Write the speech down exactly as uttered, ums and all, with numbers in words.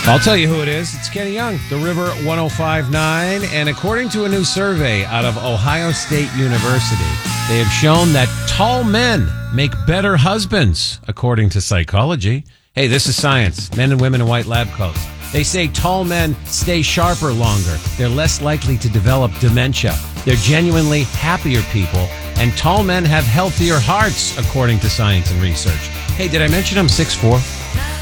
I'll tell you who it is. It's Kenny Young, The River one oh five point nine. And according to a new survey out of Ohio State University, they have shown that tall men make better husbands, according to psychology. Hey, this is science. Men and women in white lab coats. They say tall men stay sharper longer. They're less likely to develop dementia. They're genuinely happier people. And tall men have healthier hearts, according to science and research. Hey, did I mention I'm six foot four?